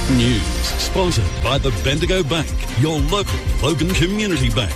News sponsored by the Bendigo Bank, your local Logan Community Bank.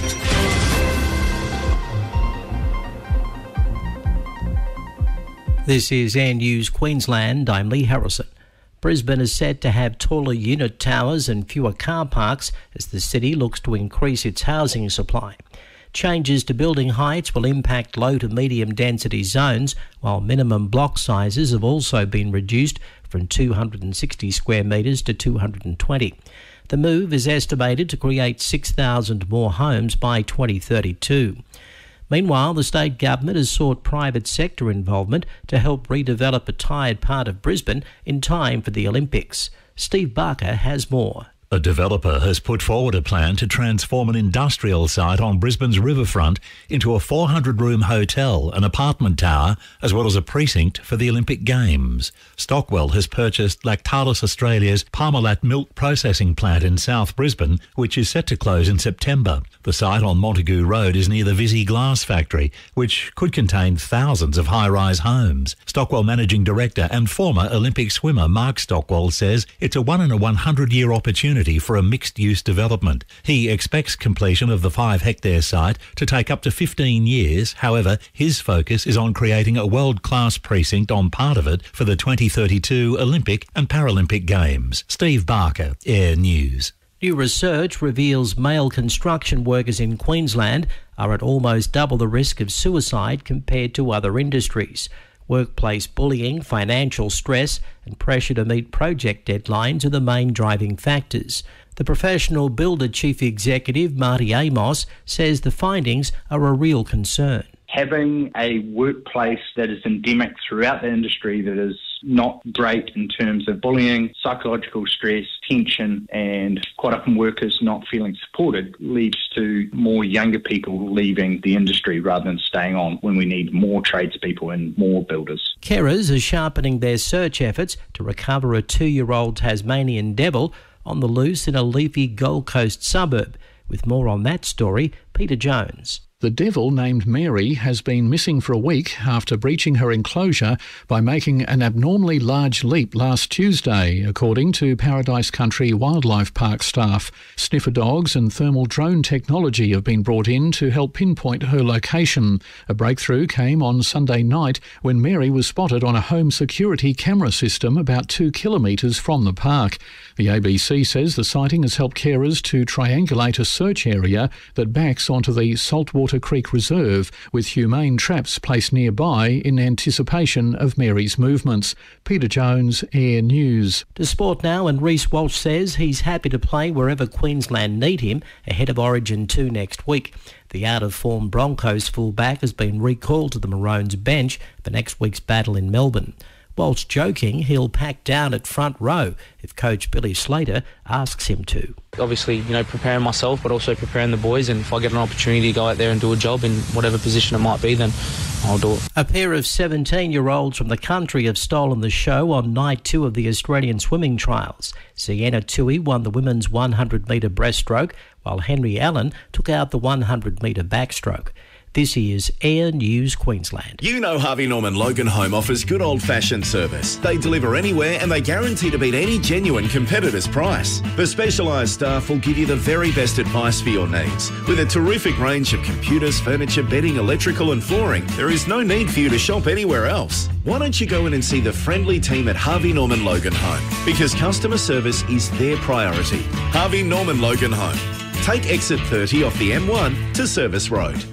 This is Air News Queensland. I'm Lee Harrison. Brisbane is set to have taller unit towers and fewer car parks as the city looks to increase its housing supply. Changes to building heights will impact low to medium density zones, while minimum block sizes have also been reduced from 260 square metres to 220. The move is estimated to create 6,000 more homes by 2032. Meanwhile, the state government has sought private sector involvement to help redevelop a tired part of Brisbane in time for the Olympics. Steve Barker has more. A developer has put forward a plan to transform an industrial site on Brisbane's riverfront into a 400-room hotel, an apartment tower, as well as a precinct for the Olympic Games. Stockwell has purchased Lactalis Australia's Parmalat milk processing plant in South Brisbane, which is set to close in September. The site on Montague Road is near the Visy glass factory, which could contain thousands of high-rise homes. Stockwell Managing Director and former Olympic swimmer Mark Stockwell says it's a 1-in-100-year opportunity for a mixed-use development. He expects completion of the 5-hectare site to take up to 15 years. However, his focus is on creating a world-class precinct on part of it for the 2032 Olympic and Paralympic Games. Steve Barker, Air News. New research reveals male construction workers in Queensland are at almost double the risk of suicide compared to other industries. Workplace bullying, financial stress and pressure to meet project deadlines are the main driving factors. The Professional Builder Chief Executive, Marty Amos, says the findings are a real concern. Having a workplace that is endemic throughout the industry that is not great in terms of bullying, psychological stress, tension, and quite often workers not feeling supported leads to more younger people leaving the industry rather than staying on when we need more tradespeople and more builders. Carers are sharpening their search efforts to recover a 2-year-old Tasmanian devil on the loose in a leafy Gold Coast suburb. With more on that story, Peter Jones. The devil, named Mary, has been missing for a week after breaching her enclosure by making an abnormally large leap last Tuesday, according to Paradise Country Wildlife Park staff. Sniffer dogs and thermal drone technology have been brought in to help pinpoint her location. A breakthrough came on Sunday night when Mary was spotted on a home security camera system about 2 kilometres from the park. The ABC says the sighting has helped carers to triangulate a search area that backs onto the Saltwater Creek Reserve, with humane traps placed nearby in anticipation of Mary's movements. Peter Jones, Air News. To sport now, and Reece Walsh says he's happy to play wherever Queensland need him ahead of Origin 2 next week. The out-of-form Broncos fullback has been recalled to the Maroons bench for next week's battle in Melbourne. Walsh joking he'll pack down at front row if coach Billy Slater asks him to. Obviously, preparing myself, but also preparing the boys, and if I get an opportunity to go out there and do a job in whatever position it might be, then I'll do it. A pair of 17-year-olds from the country have stolen the show on night 2 of the Australian swimming trials. Sienna Tui won the women's 100-metre breaststroke, while Henry Allen took out the 100-metre backstroke. This is Air News Queensland. You know Harvey Norman Logan Home offers good old-fashioned service. They deliver anywhere and they guarantee to beat any genuine competitor's price. The specialised staff will give you the very best advice for your needs. With a terrific range of computers, furniture, bedding, electrical and flooring, there is no need for you to shop anywhere else. Why don't you go in and see the friendly team at Harvey Norman Logan Home? Because customer service is their priority. Harvey Norman Logan Home. Take exit 30 off the M1 to Service Road.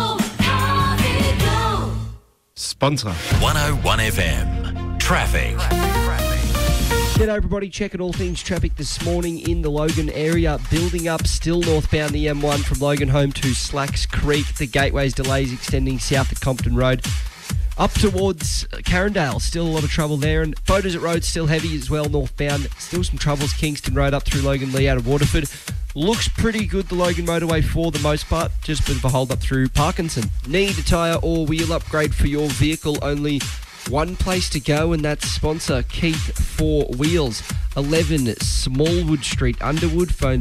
Sponsor 101 FM Traffic. G'day everybody, checking all things traffic this morning in the Logan area. Building up still northbound the M1 from Logan Home to Slacks Creek. The Gateway's delays extending south at Compton Road. Up towards Carindale, still a lot of trouble there. And Photos at Road still heavy as well northbound. Still some troubles Kingston Road up through Logan Lee out of Waterford. Looks pretty good, the Logan motorway for the most part. Just a bit of a hold up through Parkinson. Need a tyre or wheel upgrade for your vehicle? Only one place to go, and that's sponsor Keith 4 Wheels. 11 Smallwood Street, Underwood. Phone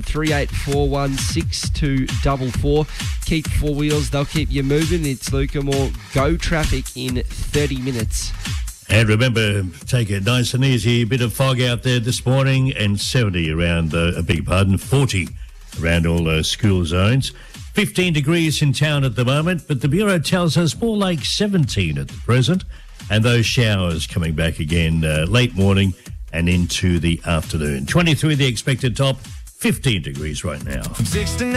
38416244. Keith 4 Wheels, they'll keep you moving. It's Luca Moore Go traffic in 30 minutes. And remember, take it nice and easy. A bit of fog out there this morning, and 70 around, 40 around all school zones. 15 degrees in town at the moment, but the Bureau tells us more like 17 at the present. And those showers coming back again late morning and into the afternoon. 23 the expected top, 15 degrees right now. 6 to 9.